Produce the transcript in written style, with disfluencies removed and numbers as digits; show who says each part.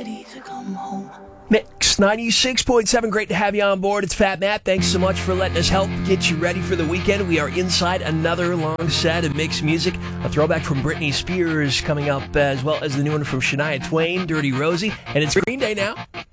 Speaker 1: ready to come home.
Speaker 2: Mix 96.7. Great to have you on board. It's Fat Matt. Thanks so much for letting us help get you ready for the weekend. We are inside another long set of mixed music. A throwback from Britney Spears coming up, as well as the new one from Shania Twain, Dirty Rosie. And it's Green Day now.